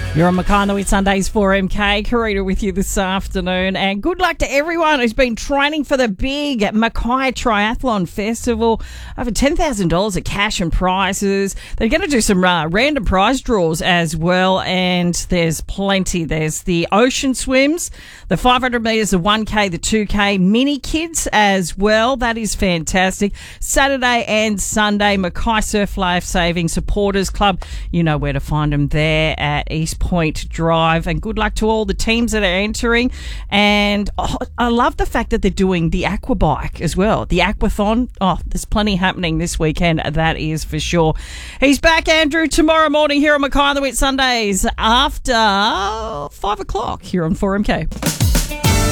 You're on Mackay Sundays 4MK. Karina with you this afternoon. And good luck to everyone who's been training for the big Mackay Triathlon Festival. Over $10,000 of cash and prizes. They're going to do some random prize draws as well. And there's plenty. There's the ocean swims, the 500 metres, the 1K, the 2K, mini kids as well. That is fantastic. Saturday and Sunday, Mackay Surf Life Saving Supporters Club. You know where to find them there at East Point Drive, and good luck to all the teams that are entering. And I love the fact that they're doing the aqua bike as well, the aquathon. There's plenty happening this weekend, that is for sure. He's back, Andrew, tomorrow morning here on Mackay Sundays after 5 o'clock here on 4MK.